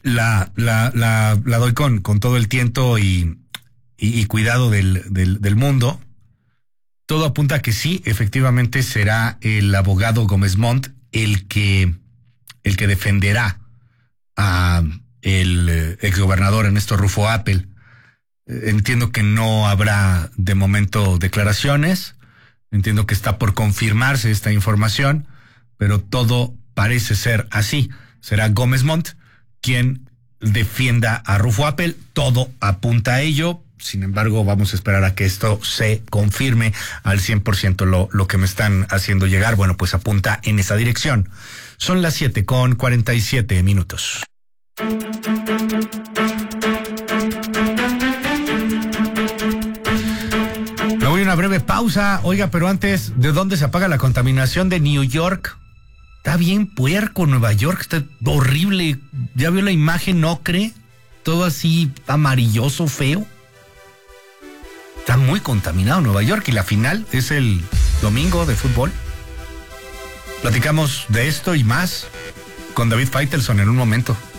la doy con todo el tiento y cuidado del mundo. Todo apunta a que sí, efectivamente será el abogado Gómez Montt el que defenderá a el exgobernador Ernesto Rufo Appel. Entiendo que no habrá de momento declaraciones, entiendo que está por confirmarse esta información, pero todo parece ser así. Será Gómez Montt quien defienda a Rufo Appel, todo apunta a ello. Sin embargo, vamos a esperar a que esto se confirme al 100% lo que me están haciendo llegar. Bueno, pues apunta en esa dirección. Son las 7:47. Me voy a una breve pausa. Oiga, pero antes, ¿de dónde se apaga la contaminación de New York? Está bien puerco Nueva York, está horrible. ¿Ya vio la imagen ocre? Todo así amarilloso, feo. Está muy contaminado Nueva York y la final es el domingo de fútbol. Platicamos de esto y más con David Faitelson en un momento.